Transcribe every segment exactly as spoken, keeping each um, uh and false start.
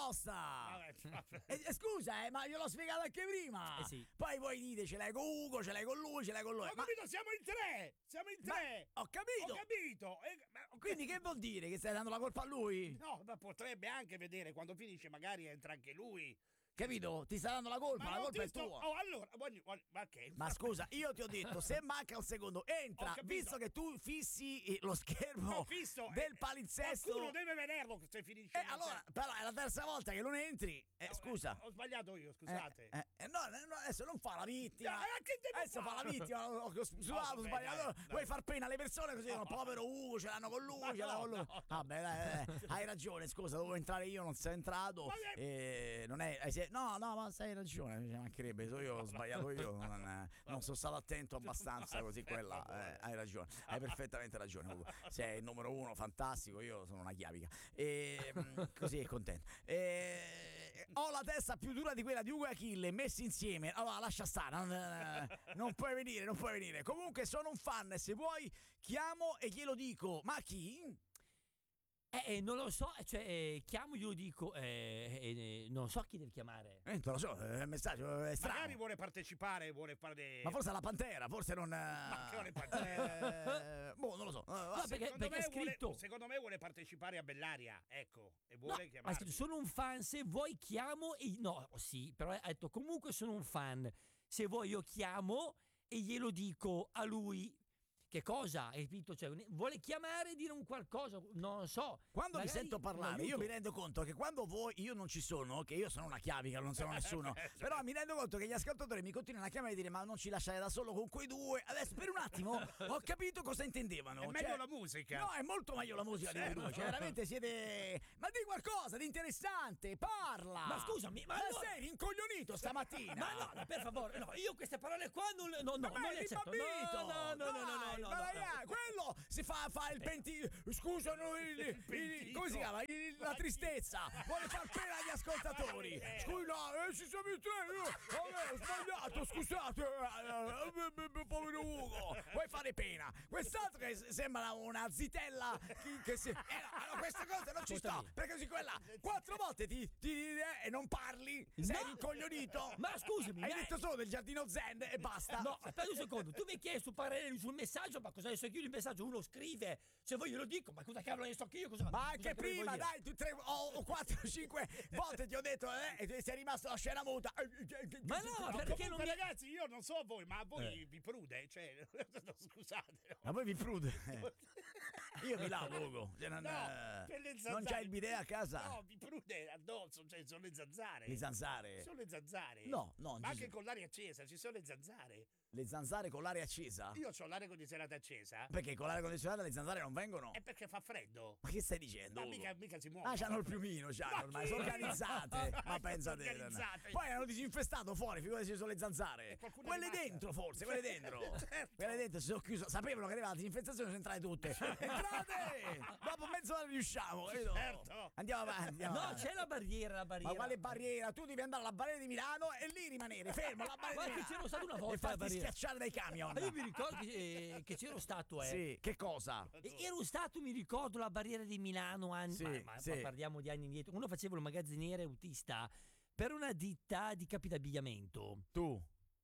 risposta. Vabbè, vabbè. Eh, eh, scusa, eh, ma gliel'ho spiegato anche prima. Eh sì. Poi voi dite ce l'hai con Ugo, ce l'hai con lui, ce l'hai con lui. Ho Ma- capito, siamo in tre! Siamo in ma- tre! ho capito. Ho capito! Eh, ma- Quindi che vuol dire? Che stai dando la colpa a lui? No, ma potrebbe anche vedere, quando finisce magari entra anche lui. Capito? Ti sta dando la colpa, Ma la non colpa ti è sto- tua. Oh, allora, voglio- voglio- ma che? Ma scusa, io ti ho detto, se manca un secondo, Ho entra, capito. visto che tu fissi eh, lo schermo Ho visto, del eh, palinsesto. Qualcuno deve vederlo se finisce. Eh, allora, però è la terza volta che non entri. Eh, No, scusa. eh, Ho sbagliato io, scusate. Eh, eh, eh, no, no, adesso non fa la vittima. No, eh, che devo adesso fa fare? la vittima. Ho, ho scusato, ho vabbè, sbagliato. dai, dai. Vuoi far pena alle persone così? No, povero Ugo, ce l'hanno con lui, Ma ce l'hanno no, con lui. no, no. Vabbè, dai, dai, hai ragione. Scusa, dovevo entrare io, non sei entrato. Ma che- Eh, non è, eh, sei- no, no, ma sei ragione. Ci mancherebbe. So io ho sbagliato io. Non, eh, non sono stato attento abbastanza. Così quella. Eh, hai ragione. Hai perfettamente ragione, Ugo. Sei il numero uno, fantastico. Io sono una chiavica. E, mh, così è contento. E, ho la testa più dura di quella di Ugo e Achille messi insieme. Allora lascia stare, non, eh, non puoi venire, non puoi venire. Comunque sono un fan, se vuoi chiamo e glielo dico. Ma chi? Eh, eh, non lo so, cioè, eh, chiamo, glielo dico, eh, eh, non so chi deve chiamare. Eh, non lo so, è un messaggio è strano. Magari vuole partecipare, vuole fare. Ma forse è la Pantera, forse non. Ma che vuole partecipare? Eh, boh, non lo so. Eh, No, va- perché, Secondo perché è me, vuole, scritto. secondo me vuole partecipare a Bellaria, ecco, e No, vuole ha chiamarmi. scritto, sono un fan, se vuoi chiamo e... No, sì, però ha detto comunque sono un fan, se vuoi io chiamo e glielo dico a lui. Che cosa? Hai capito? Cioè, vuole chiamare e dire un qualcosa, non lo so. Quando vi Magari sento parlare, un io aiuto. mi rendo conto che quando voi, io non ci sono, che io sono una chiavica, non sono nessuno, però mi rendo conto che gli ascoltatori mi continuano a chiamare e dire ma non ci lasciare da solo con quei due. Adesso per un attimo ho capito cosa intendevano. È Cioè- meglio la musica. No, è molto meglio la musica di voi due. Cioè, veramente siete. Ma di qualcosa di interessante, parla! Ma scusami, ma Ma allora- sei rincoglionito stamattina! Ma no, ma per favore, no, io queste parole qua non le, no, no, Ma non è le accetto. rimbambito! No, no, no, no, no, no, Dai, no, ma no, vai no. a- quello si fa, fa il pentito. Scusano, il, il- pentito. come si chiama? Il- la tristezza. Vuole far pena agli ascoltatori. Scusi, no, eh, ci siamo in tre. Io, vabbè, ho sbagliato, scusate. eh, eh, eh, Povero Ugo, vuoi fare pena? Quest'altro che s- sembra una zitella che, che si. Eh, no, allora, queste cose non ci sto. Ascoltami. Perché così quella quattro volte ti, ti eh, e non parli. Sei No. rincoglionito. Ma scusami, Hai ma- detto solo del giardino zen e basta. No, aspetta un secondo, tu mi hai chiesto parere sul messaggio, ma cosa ne so io il messaggio? Uno scrive, se vuoi glielo dico, ma cosa cavolo ne so che io? Cosa, Ma cosa anche cavolo prima, vuoi dire? dai, tu tre o, o quattro o cinque volte ti ho detto, eh, e sei rimasto la scena muta. Ma no, No, perché comunque, non mi... ragazzi, io non so voi, ma a voi Eh. vi prude, cioè, no, scusate. no. Ma poi vi prude. Io mi lavo, Ugo. Cioè, non, No, eh, per le non zanzare. c'hai il bidet a casa? No, vi prude addosso, cioè sono le zanzare. Le zanzare? Sono le zanzare. No, no, non Ma ci anche sono. con l'aria accesa, ci sono le zanzare. Le zanzare con l'aria accesa? Io ho l'aria condizionata accesa. Perché con l'aria condizionata le zanzare non vengono? È perché fa freddo. Ma che stai dicendo? Ma Ugo? mica, mica si muove. Ah, c'hanno il piumino, c'hanno Ma ormai, chi? sono organizzate. Ma Ma pensate. organizzate. Poi hanno disinfestato fuori, figurati se sono le zanzare. E qualcuno Quelle è rimasta. dentro, forse, quelle dentro. Certo. Quelle dentro si sono chiuse. Sapevano che arrivava la disinfestazione, sono entrate tutte. Entrate! Dopo mezz'ora riusciamo, capito? Certo. Andiamo avanti. Andiamo No, avanti. c'è la barriera, la barriera. Ma quale barriera? Tu devi andare alla barriera di Milano e lì rimanere fermo alla barriera Guarda di che Milano. c'ero stato una volta e alla farti barriera. schiacciare dai camion. Ma io mi ricordo che, eh, che c'ero stato, eh. Sì, che cosa? E- Ero stato, mi ricordo, alla barriera di Milano anni, Sì, ma, ma sì. parliamo di anni indietro. Uno faceva il magazziniere autista per una ditta di capi d'abbigliamento. Tu,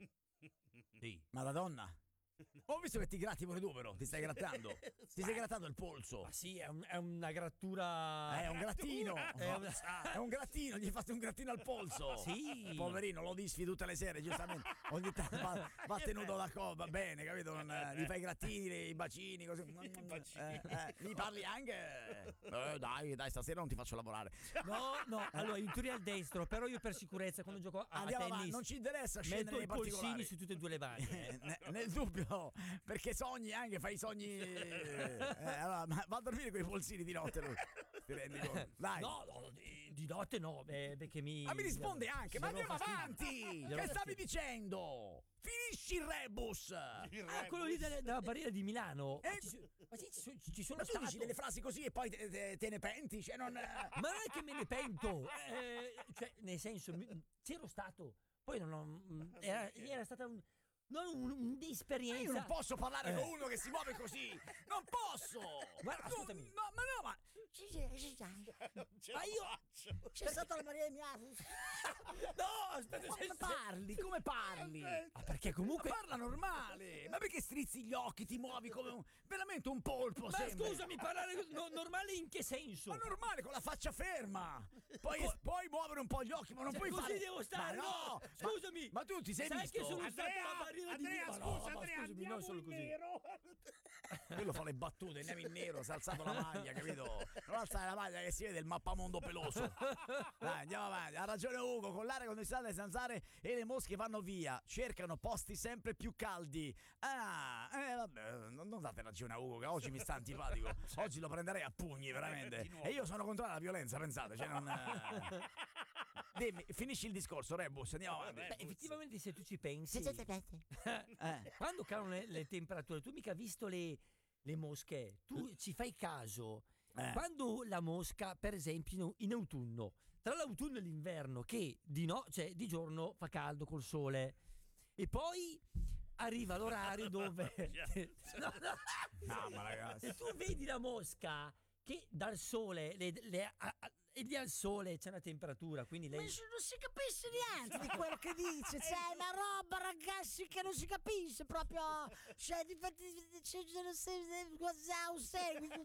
Sì. ma la donna? Ho visto che ti gratti pure tu, però. Ti stai grattando. Ti stai grattando il polso. Ma sì, è, un- è una grattura. È un grattino. È una- È un grattino, gli fate un grattino al polso. Sì. Poverino, lo disfi tutte le sere, giustamente. Ogni tanto va, va tenuto la coda, va bene, capito? Non, eh, gli fai i grattini, i bacini, così. bacini. Eh, eh, mi parli anche. Eh, dai, dai, stasera non ti faccio lavorare. No, no, allora in teoria al destro, però io per sicurezza quando gioco a Andiamo tennis avanti, non ci interessa scendere metto nei i polsini particolari. su tutte e due le mani. Eh, ne- nel dubbio, perché sogni anche, fai i sogni. Eh, allora, ma va a dormire con i polsini di notte lui. Ti rendi conto? Dai. No, no, di, di notte no, eh, perché mi. Ma mi risponde anche, ma mi andiamo darò fastidio. avanti! Mi darò Che stavi fastidio. dicendo? Finisci il rebus! Il Ah, quello lì della, della barriera di Milano. Eh, Ma ci, so- ma sì, ci, so- ci sono Ma tu stato. dici delle frasi così e poi te, te- te ne penti? Cioè non. Ma non è che me ne pento, eh, cioè, nel senso, mi- c'ero stato, poi non ho, era, era stata un- non un- un'esperienza. Io non posso parlare Eh. con uno che si muove così. Non posso. Guarda, No, ascoltami. No, ma no, ma Non ce Ma la io- faccio. C'è stata la Maria Mia. No, aspetta, come se- parli? Come parli? Ah, perché comunque. Ma parla normale. Ma perché strizzi gli occhi, ti muovi come un veramente un polpo Ma sembri. scusami, parlare no- normale in che senso? Ma normale, con la faccia ferma. Poi, puoi muovere un po' gli occhi, ma non Cioè, puoi così fare. devo stare, Ma no, ma- scusami. Ma, tu ti sei Sai visto? che sono stato Andrea, alla barriera di Andrea, Dio. scusa, Ma no, ma Andrea, scusami, andiamo non solo in così. nero. Quello fa le battute, andiamo in nero, si è alzato la maglia, capito? Non alzare la maglia che si vede il mappamondo peloso. Dai, andiamo avanti. Ha ragione Ugo, con l'aria condizionata le zanzare e le mosche vanno via. Cercano posti sempre più caldi. Ah, eh vabbè, non, non date ragione a Ugo, che oggi mi sta antipatico. Oggi lo prenderei a pugni, veramente. Di nuovo. E io sono contrario alla violenza, pensate, cioè non. Dimmi, finisci il discorso, Rebus, andiamo avanti. Beh, effettivamente se tu ci pensi, Sì, sì, sì, sì. Eh. quando calano le, le temperature, tu mica hai visto le, le mosche, tu ci fai caso. Eh. Quando la mosca, per esempio, in, in autunno, tra l'autunno e l'inverno, che di, no, cioè, di giorno fa caldo col sole, e poi arriva l'orario dove. No, no. No, ma ragazzi. E tu vedi la mosca che dal sole, le, le- a- a- e lì al sole c'è una temperatura, quindi Ma lei. se non si capisce niente di quello che dice, c'è una roba ragazzi che non si capisce proprio, cioè difatti c'è non sei cosa un seguito.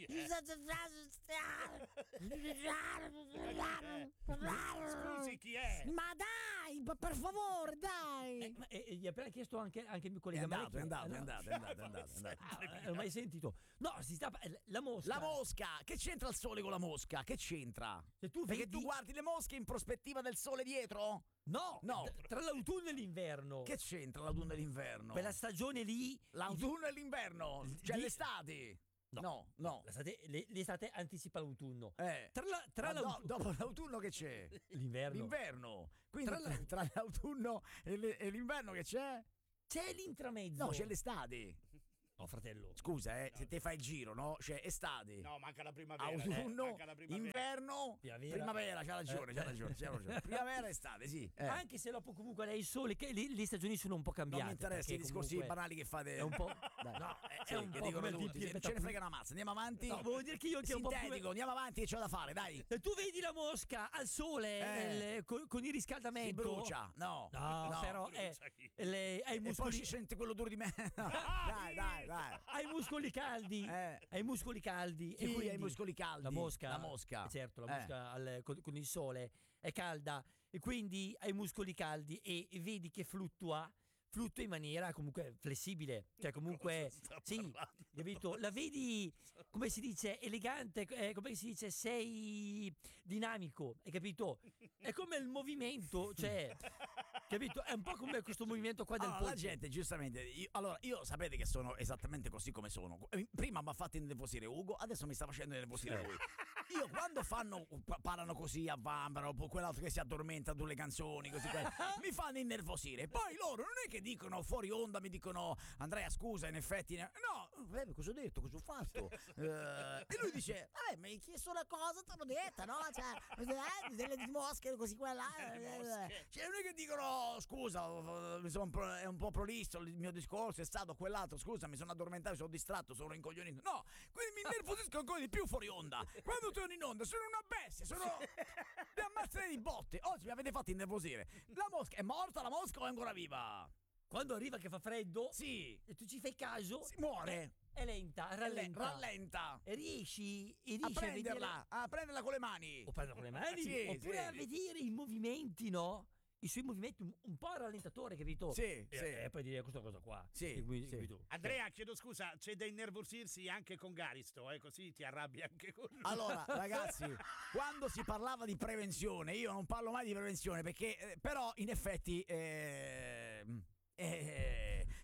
Scusi, chi è? Ma dai, ma per favore, dai. Eh, ma- e- e gli ha appena chiesto anche, anche il mio È collega andato, è Malecchio. andato, è Ah, no. andato, è andato, è andato, è andato. Ah, eh, non ho mai sentito. No, si sta. eh, La mosca. La mosca, che c'entra il sole con la mosca? Che c'entra? Se tu Perché vedi. tu guardi le mosche in prospettiva del sole dietro? No, No. t- tra l'autunno e l'inverno. Che c'entra l'autunno e l'inverno? Quella stagione lì. L'autunno e l'inverno? Cioè Di- l'estate? No. No, no. L'estate, le- l'estate anticipa l'autunno. Eh. Tra, la- tra Ma do- l'autunno. dopo l'autunno che c'è? L'inverno. L'inverno. Quindi Tra tra, la- tra l'autunno e, le- e l'inverno che c'è? C'è l'intramezzo. No, c'è l'estate. No, fratello. Scusa, eh, se te fai il giro, no? C'è estate. No, manca la primavera. eh, Autunno, manca la primavera. inverno, Primavera. primavera, c'ha ragione, c'ha Eh. ragione, c'ha ragione. Primavera, estate, sì. eh. Anche se dopo comunque lei il sole, che le, le stagioni sono un po' cambiate. Non mi interessa perché i discorsi comunque banali che fate. È un po'. Dai. No, è, Sì, è un che po' dicono come il tutti, P- non ce ne frega una mazza. Andiamo avanti. No, volevo dire che io che è un po' come. Sintetico, andiamo avanti, che c'ho da fare, dai. Se tu vedi la mosca al sole Eh. eh, con, con il Si riscaldamento. brucia, no. No, però è, brucia chi? le, hai, E poi muscoli, si sente quello duro di me. No, dai, dai, dai. hai muscoli caldi. Eh. Hai muscoli caldi. Chi e quindi ha i muscoli caldi? La mosca. La mosca. Eh, certo, la Eh. mosca al- con, con il sole è calda e quindi hai muscoli caldi e vedi che fluttua. Fluttua in maniera comunque flessibile, cioè comunque Cosa sta sì, parlando? capito? La vedi come si dice elegante, eh, come si dice sei dinamico, hai capito? È come il movimento, cioè capito? È un po' come questo movimento qua del Allora, la polso. gente, giustamente, io, allora io sapete che sono esattamente così come sono. Eh, Prima mi ha fatto innervosire Ugo, adesso mi sta facendo innervosire lui. Io quando fanno, pa- parlano così a vanvera, poi quell'altro che si addormenta sulle canzoni, così quello, mi fanno innervosire. Poi loro non è che dicono fuori onda, mi dicono Andrea scusa, in effetti. ne-" No, eh, cosa ho detto, cosa ho fatto? Eh, e lui dice, Vabbè, mi hai chiesto una cosa, te l'ho detta, no? Cioè, eh, delle mosche così qua là. Delle eh, mosche. cioè non è che dicono scusa, eh, mi sono un pro- è un po' prolisso il mio discorso, è stato quell'altro, scusa, mi sono addormentato, mi sono distratto, sono rincoglionito. No, quindi mi innervosisco ancora di più fuori onda. Quando torno in onda sono una bestia, sono di ammazzare di botte. Oggi mi avete fatto innervosire. La mosca è morta, la mosca o è ancora viva? Quando arriva che fa freddo Sì, e tu ci fai caso, si muore. è lenta, rallenta. Rallenta. E riesci, e A riesci a, vedere prenderla, a prenderla con le mani. o prenderla con le mani Sì, oppure sì. a vedere i movimenti, no? I suoi movimenti un, un po' a rallentatore, capito? Sì, E, sì. e poi dire questa cosa qua. Sì, E quindi- sì. capito? Andrea, chiedo scusa, c'è da innervosirsi anche con Garisto, eh, così ti arrabbi anche con lui. Allora, ragazzi, quando si parlava di prevenzione, io non parlo mai di prevenzione perché, eh, però, in effetti, eh, eh,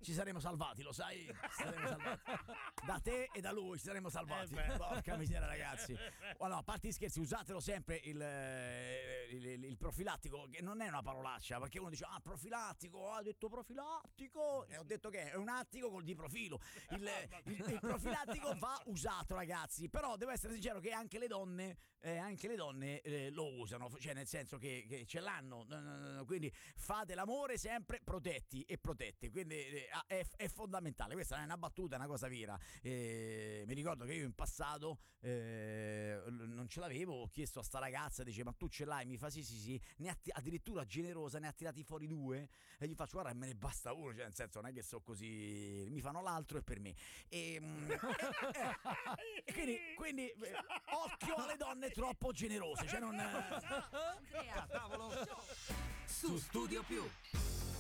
ci saremmo salvati, lo sai? Ci saremmo salvati. Da te e da lui ci saremmo salvati. Eh beh. Porca miseria, ragazzi. Oh, no, a parte gli scherzi, usatelo sempre il, eh, il, il- il profilattico, che non è una parolaccia, perché uno dice, ah, profilattico, ha detto profilattico, e ho detto che è un attico col di profilo. Il, il- il profilattico va usato, ragazzi, però devo essere sincero che anche le donne, eh, anche le donne eh, lo usano, cioè nel senso che, che ce l'hanno, no, no, no, no, quindi fate l'amore sempre protetti e protette, quindi eh, ah, è, è fondamentale. Questa non è una battuta, è una cosa vera. Eh, mi ricordo che io in passato eh, l- non ce l'avevo, ho chiesto a sta ragazza, dice, ma tu ce l'hai? Mi fa sì sì sì, ne ha ti- addirittura generosa, ne ha tirati fuori due, e gli faccio, guarda, me ne basta uno, cioè nel senso non è che so così, mi fanno l'altro e per me. E, mm, eh, eh, e quindi, quindi eh, occhio alle donne troppo generose, cioè non... Tavolo su Studio Più.